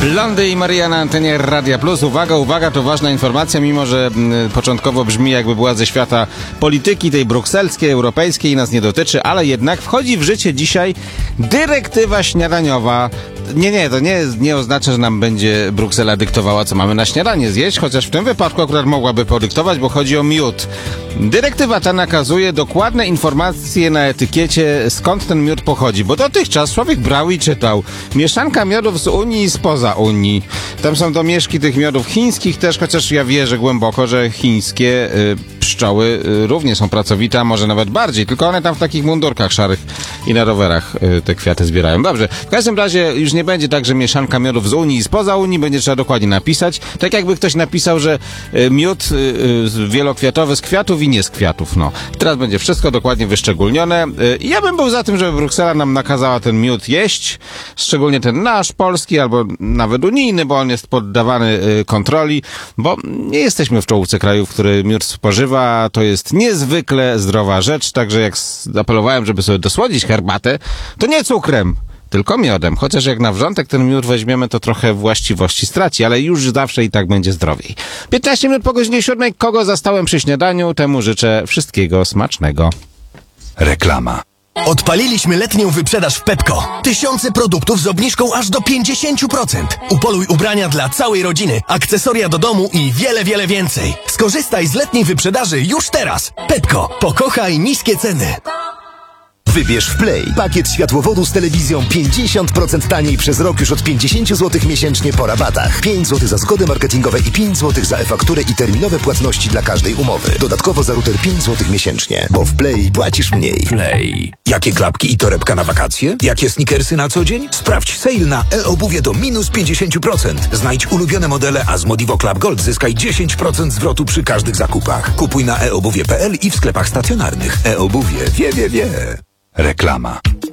Blondy i Maria na antenie Radia Plus. Uwaga, uwaga, to ważna informacja, mimo że początkowo brzmi, jakby była ze świata polityki, tej brukselskiej, europejskiej i nas nie dotyczy, ale jednak wchodzi w życie dzisiaj dyrektywa śniadaniowa. To nie oznacza, że nam będzie Bruksela dyktowała, co mamy na śniadanie zjeść, chociaż w tym wypadku akurat mogłaby podyktować, bo chodzi o miód. Dyrektywa ta nakazuje dokładne informacje na etykiecie, skąd ten miód pochodzi, bo dotychczas człowiek brał i czytał mieszanka miodów z Unii i spoza Unii. Tam są domieszki tych miodów chińskich też, chociaż ja wierzę głęboko, że chińskie pszczoły również są pracowite, a może nawet bardziej, tylko one tam w takich mundurkach szarych i na rowerach te kwiaty zbierają. Dobrze, w każdym razie już nie będzie tak, że mieszanka miodów z Unii i spoza Unii, będzie trzeba dokładnie napisać. Tak jakby ktoś napisał, że miód wielokwiatowy z kwiatów i nie z kwiatów. No. Teraz będzie wszystko dokładnie wyszczególnione. Ja bym był za tym, żeby Bruksela nam nakazała ten miód jeść, szczególnie ten nasz, polski, albo nawet unijny, bo on jest poddawany kontroli, bo nie jesteśmy w czołówce krajów, który miód spożywa. To jest niezwykle zdrowa rzecz, także jak apelowałem, żeby sobie dosłodzić herbatę, to nie cukrem, tylko miodem. Chociaż jak na wrzątek ten miód weźmiemy, to trochę właściwości straci, ale już zawsze i tak będzie zdrowiej. 15 minut po godzinie 7. Kogo zastałem przy śniadaniu, temu życzę wszystkiego smacznego. Reklama. Odpaliliśmy letnią wyprzedaż w Pepco. Tysiące produktów z obniżką aż do 50%. Upoluj ubrania dla całej rodziny, akcesoria do domu i wiele, wiele więcej. Skorzystaj z letniej wyprzedaży już teraz. Pepco. Pokochaj niskie ceny. Wybierz w Play pakiet światłowodu z telewizją 50% taniej przez rok już od 50 zł miesięcznie po rabatach. 5 zł za zgody marketingowe i 5 zł za e-fakturę i terminowe płatności dla każdej umowy. Dodatkowo za router 5 zł miesięcznie, bo w Play płacisz mniej. Play. Jakie klapki i torebka na wakacje? Jakie sneakersy na co dzień? Sprawdź sale na e-obuwie do minus 50%. Znajdź ulubione modele, a z Modivo Club Gold zyskaj 10% zwrotu przy każdych zakupach. Kupuj na eobuwie.pl i w sklepach stacjonarnych. E-obuwie wie. Reklama.